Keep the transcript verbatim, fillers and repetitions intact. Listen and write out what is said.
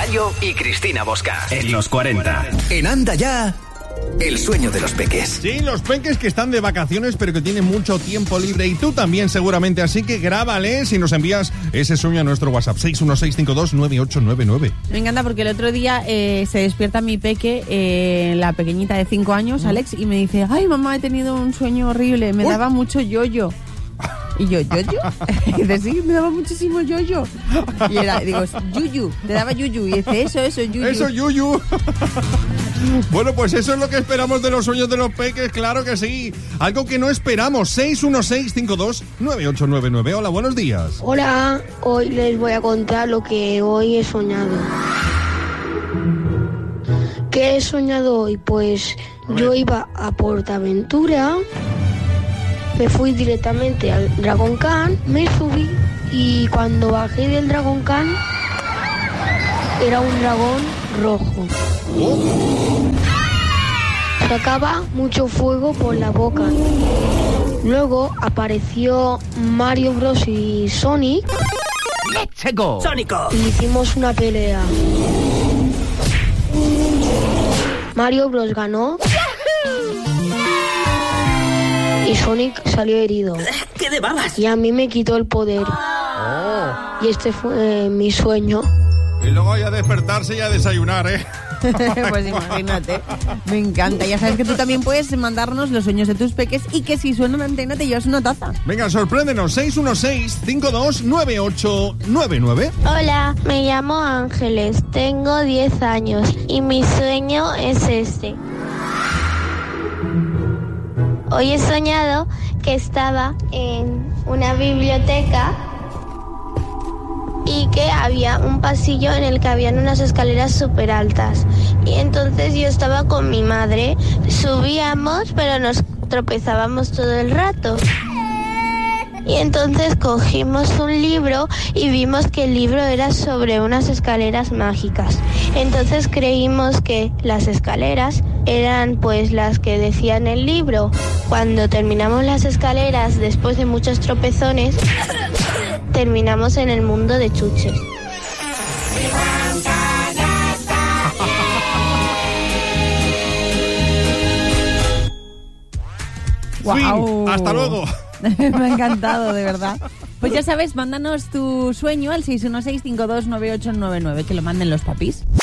Gallo y Cristina Bosca. En los cuarenta. En Anda Ya, el sueño de los peques. Sí, los peques que están de vacaciones pero que tienen mucho tiempo libre, y tú también seguramente, así que grábale si nos envías ese sueño a nuestro WhatsApp seis uno seis cinco dos nueve ocho nueve nueve. Me encanta porque el otro día eh, se despierta mi peque, eh, la pequeñita de cinco años, Alex, y me dice: ay, mamá, he tenido un sueño horrible, me Uy. daba mucho yoyo. Y yo, ¿yoyo? Y dice, sí, me daba muchísimo yoyo. Y era, digo, yuyu, te daba yuyu. Y dice, eso, eso, yuyu. Eso, yuyu. Bueno, pues eso es lo que esperamos de los sueños de los peques, claro que sí. Algo que no esperamos, seis uno seis cinco dos nueve ocho nueve nueve. Hola, buenos días. Hola, hoy les voy a contar lo que hoy he soñado. ¿Qué he soñado hoy? Pues yo iba a PortAventura, me fui directamente al Dragon Khan, me subí y cuando bajé del Dragon Khan era un dragón rojo. Sacaba mucho fuego por la boca. Luego apareció Mario Bros y Sonic. ¡Let's go! ¡Sónico! Y hicimos una pelea. Mario Bros ganó. Y Sonic salió herido. ¡Qué de babas! Y a mí me quitó el poder. Oh. Y este fue eh, mi sueño. Y luego ya despertarse y a desayunar, ¿eh? Pues imagínate. Me encanta. Ya sabes que tú también puedes mandarnos los sueños de tus peques y que si suena una antena te llevas una taza. Venga, sorpréndenos. seis uno seis cinco dos nueve ocho nueve nueve. Hola, me llamo Ángeles, tengo diez años y mi sueño es este. Hoy he soñado que estaba en una biblioteca y que había un pasillo en el que habían unas escaleras súper altas. Y entonces yo estaba con mi madre, subíamos pero nos tropezábamos todo el rato. Y entonces cogimos un libro y vimos que el libro era sobre unas escaleras mágicas. Entonces creímos que las escaleras eran pues las que decían el libro. Cuando terminamos las escaleras, después de muchos tropezones, terminamos en el mundo de Chuches. Wow. Fin. Hasta luego. Me ha encantado, de verdad. Pues ya sabes, mándanos tu sueño al seis uno seis cinco dos nueve ocho nueve nueve, que lo manden los papis.